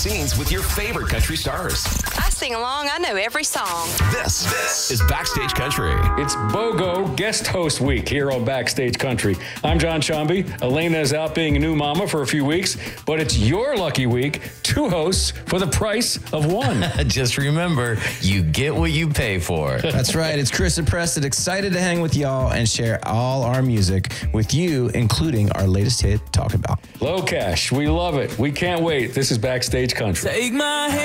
scenes with your favorite country stars. I sing along. I know every song. This is Backstage Country. It's BOGO Guest Host Week here on Backstage Country. I'm John Shambi. Elena is out being a new mama for a few weeks, but it's your lucky week. 2 hosts for the price of 1. Just remember, you get what you pay for. That's right. It's Chris and Preston, excited to hang with y'all and share all our music with you, including our latest hit, Talk About. Low Cash, we love it. We can't wait. This is Backstage Country. Take my hand.